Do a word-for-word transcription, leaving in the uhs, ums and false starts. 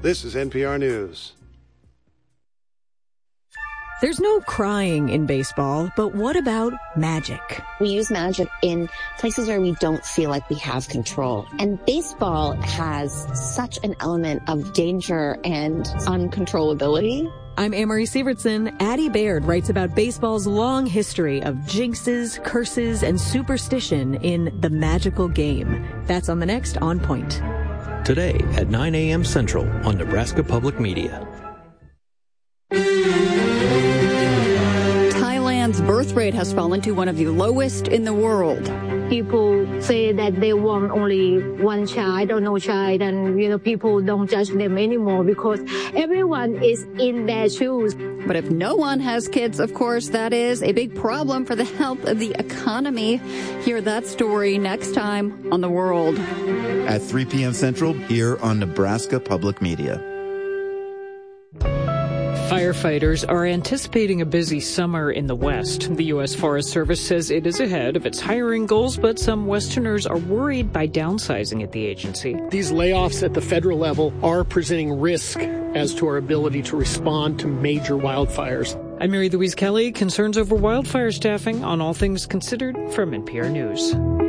This is N P R News. There's no crying in baseball, but what about magic? We use magic in places where we don't feel like we have control. And baseball has such an element of danger and uncontrollability. I'm Amory Sievertson. Addie Baird writes about baseball's long history of jinxes, curses, and superstition in The Magical Game. That's on the next On Point. Today at nine a.m. Central on Nebraska Public Media. Thailand's birth rate has fallen to one of the lowest in the world. People say that they want only one child or no child, and, you know, people don't judge them anymore because everyone is in their shoes. But if no one has kids, of course, that is a big problem for the health of the economy. Hear that story next time on The World. At three p.m. Central, here on Nebraska Public Media. Firefighters are anticipating a busy summer in the West. The U S Forest Service says it is ahead of its hiring goals, but some Westerners are worried by downsizing at the agency. These layoffs at the federal level are presenting risk as to our ability to respond to major wildfires. I'm Mary Louise Kelly. Concerns over wildfire staffing on All Things Considered from N P R News.